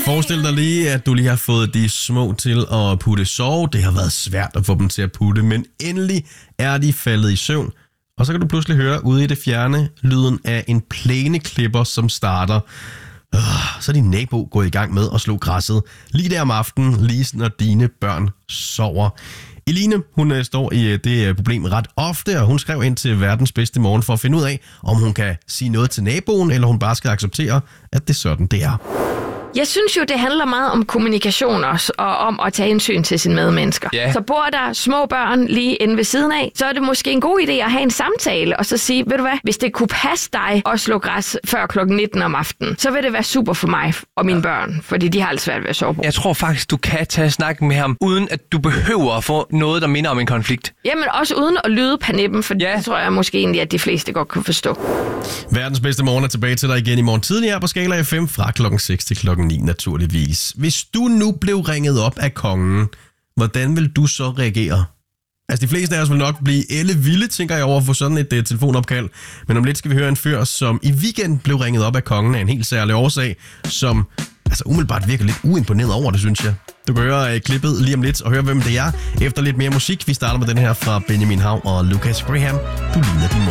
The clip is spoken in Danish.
Forestil dig lige, at du lige har fået de små til at putte sove. Det har været svært at få dem til at putte, men endelig er de faldet i søvn. Og så kan du pludselig høre ude i det fjerne lyden af en plæneklipper, som starter. Så er din nabo gået i gang med at slå græsset lige der om aftenen, lige når dine børn sover. Eline, hun står i det problem ret ofte, og hun skrev ind til Verdens Bedste Morgen for at finde ud af, om hun kan sige noget til naboen, eller hun bare skal acceptere, at det er sådan, det er. Jeg synes jo, det handler meget om kommunikation også, og om at tage hensyn til sine medmennesker. Ja. Så bor der små børn lige inde ved siden af, så er det måske en god idé at have en samtale, og så sige, ved du hvad, hvis det kunne passe dig at slå græs før klokken 19 om aftenen, så vil det være super for mig og mine børn, fordi de har alt svært ved at sove på. Jeg tror faktisk, du kan tage snakken med ham, uden at du behøver at få noget, der minder om en konflikt. Jamen også uden at lyde panippen, for det tror jeg måske egentlig, at de fleste godt kan forstå. Verdens Bedste Morgen er tilbage til dig igen i morgen tidlig her på Skala FM fra klokken 6 til klokken 9 naturligvis. Hvis du nu blev ringet op af kongen, hvordan vil du så reagere? Altså de fleste af os vil nok blive ellevilde, tænker jeg, over at få sådan et telefonopkald. Men om lidt skal vi høre en fyr, som i weekend blev ringet op af kongen af en helt særlig årsag, som altså umiddelbart virker lidt uimponeret over det, synes jeg. Du kan høre klippet lige om lidt og høre, hvem det er. Efter lidt mere musik, vi starter med den her fra Benjamin Hav og Lucas Graham. Du ligner din mor.